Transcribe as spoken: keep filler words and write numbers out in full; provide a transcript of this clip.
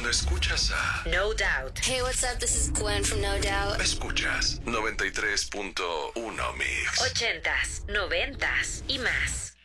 cuando escuchas a No Doubt. Hey, what's up? This is Gwen from No Doubt. Escuchas noventa y tres punto uno Mix. Ochentas, noventas y más.